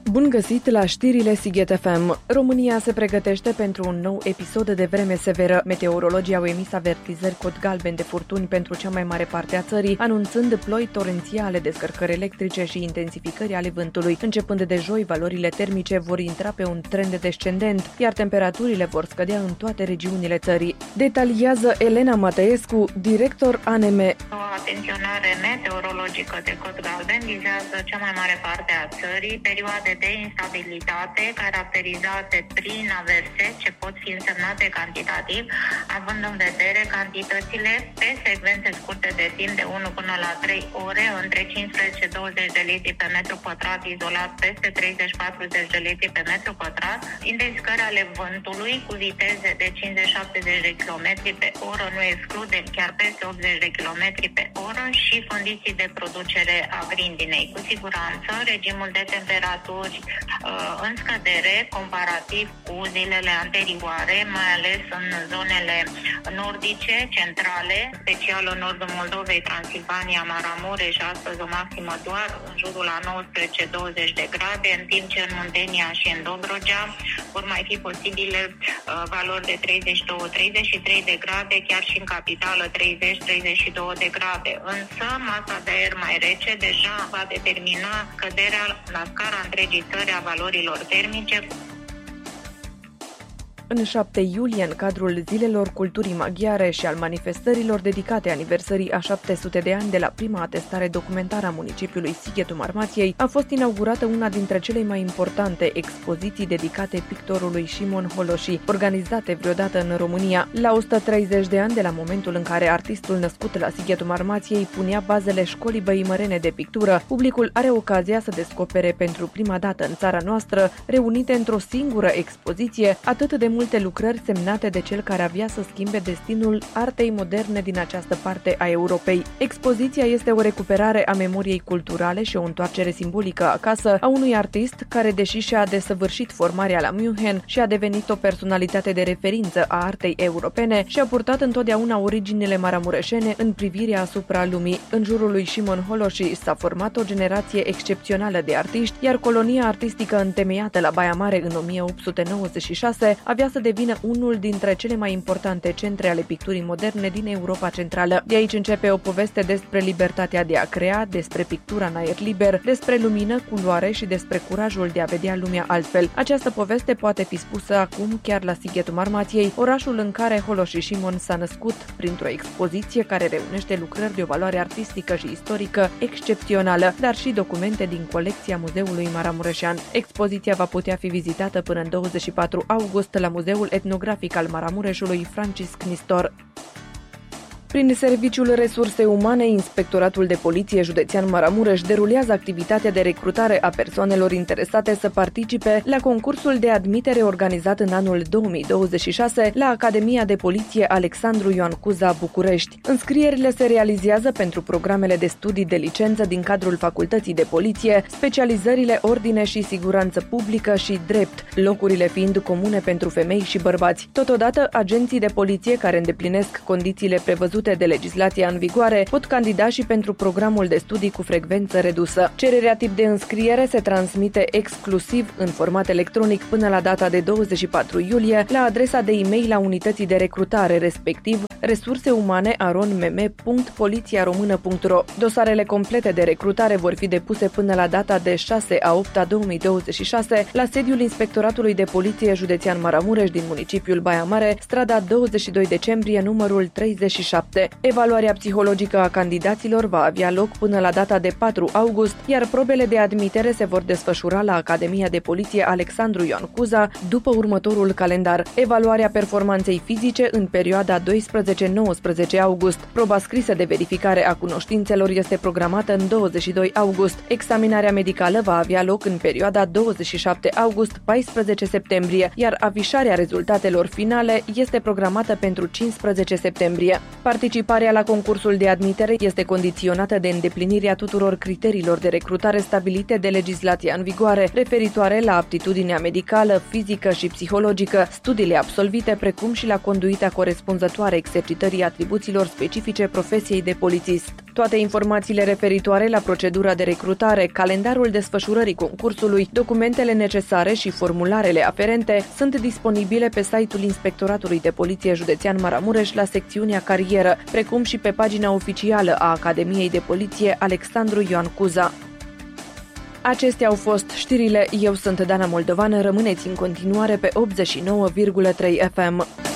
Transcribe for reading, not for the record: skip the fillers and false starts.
Bun găsit la știrile Sighet FM. România se pregătește pentru un nou episod de vreme severă. Meteorologii au emis avertizări cod galben de furtuni pentru cea mai mare parte a țării, anunțând ploi torențiale, descărcări electrice și intensificări ale vântului. Începând de joi, valorile termice vor intra pe un trend descendent, iar temperaturile vor scădea în toate regiunile țării. Detaliază Elena Matăescu, director ANM. O atenționare meteorologică de cod galben vizează cea mai mare parte a țării, perioade de instabilitate caracterizate prin averse ce pot fi însemnate cantitativ, având în vedere cantitățile pe secvențe scurte de timp de 1 până la 3 ore, între 15-20 de litri pe metru pătrat, izolat peste 30-40 de litri pe metru pătrat, intensificări ale vântului cu viteze de 50-70 de km pe oră, nu excludem chiar peste 80 de km pe oră, și condiții de producere a grindinei. Cu siguranță, regimul de temperaturi în scădere comparativ cu zilele anterioare, mai ales în zonele nordice, centrale, special în nordul Moldovei, Transilvania, Maramureș, astăzi o maximă doar în jurul la 19-20 de grade, în timp ce în Muntenia și în Dobrogea vor mai fi posibile valori de 32-33 de grade, chiar și în capitală 30-32 de grade. Însă masa de aer mai rece deja va determina scăderea la scara întregii țări a valorilor termice. În 7 iulie, în cadrul Zilelor Culturii Maghiare și al manifestărilor dedicate aniversării a 700 de ani de la prima atestare documentară a municipiului Sighetul Marmației, a fost inaugurată una dintre cele mai importante expoziții dedicate pictorului Șimon Holoși, organizate vreodată în România. La 130 de ani de la momentul în care artistul născut la Sighetul Marmației punea bazele școlii băimărene de pictură, publicul are ocazia să descopere pentru prima dată în țara noastră, reunite într-o singură expoziție, atât de multe lucrări semnate de cel care avea să schimbe destinul artei moderne din această parte a Europei. Expoziția este o recuperare a memoriei culturale și o întoarcere simbolică acasă a unui artist care, deși și-a desăvârșit formarea la München și a devenit o personalitate de referință a artei europene, și-a purtat întotdeauna originile maramureșene în privirea asupra lumii. În jurul lui Șimon Holoși s-a format o generație excepțională de artiști, iar colonia artistică întemeiată la Baia Mare în 1896 avea să devină unul dintre cele mai importante centre ale picturii moderne din Europa Centrală. De aici începe o poveste despre libertatea de a crea, despre pictura în aer liber, despre lumină, culoare și despre curajul de a vedea lumea altfel. Această poveste poate fi spusă acum chiar la Sighetul Marmației, orașul în care Holoși Șimon s-a născut, printr-o expoziție care reunește lucrări de o valoare artistică și istorică excepțională, dar și documente din colecția Muzeului Maramureșean. Expoziția va putea fi vizitată până în 24 august la Muzeul Etnografic al Maramureșului Francisc Nistor. Prin Serviciul Resurse Umane, Inspectoratul de Poliție Județean Maramureș derulează activitatea de recrutare a persoanelor interesate să participe la concursul de admitere organizat în anul 2026 la Academia de Poliție Alexandru Ioan Cuza, București. Înscrierile se realizează pentru programele de studii de licență din cadrul Facultății de Poliție, specializările Ordine și Siguranță Publică și Drept, locurile fiind comune pentru femei și bărbați. Totodată, agenții de poliție care îndeplinesc condițiile prevăzute de legislația în vigoare pot candida și pentru programul de studii cu frecvență redusă. Cererea tip de înscriere se transmite exclusiv în format electronic până la data de 24 iulie la adresa de e-mail a unității de recrutare, respectiv resurseumane@mme.polițiaromână.ro. Dosarele complete de recrutare vor fi depuse până la data de 6/8/2026 la sediul Inspectoratului de Poliție Județean Maramureș din municipiul Baia Mare, strada 22 decembrie, numărul 37. Evaluarea psihologică a candidaților va avea loc până la data de 4 august, iar probele de admitere se vor desfășura la Academia de Poliție Alexandru Ioan Cuza după următorul calendar. Evaluarea performanței fizice în perioada 12-19 august. Proba scrisă de verificare a cunoștințelor este programată în 22 august. Examinarea medicală va avea loc în perioada 27 august-14 septembrie, iar afișarea rezultatelor finale este programată pentru 15 septembrie. Participarea la concursul de admitere este condiționată de îndeplinirea tuturor criteriilor de recrutare stabilite de legislația în vigoare, referitoare la aptitudinea medicală, fizică și psihologică, studiile absolvite, precum și la conduita corespunzătoare exercitării atribuțiilor specifice profesiei de polițist. Toate informațiile referitoare la procedura de recrutare, calendarul desfășurării concursului, documentele necesare și formularele aferente sunt disponibile pe site-ul Inspectoratului de Poliție Județean Maramureș la secțiunea carieră, precum și pe pagina oficială a Academiei de Poliție Alexandru Ioan Cuza. Acestea au fost știrile. Eu sunt Dana Moldovan. Rămâneți în continuare pe 89,3 FM.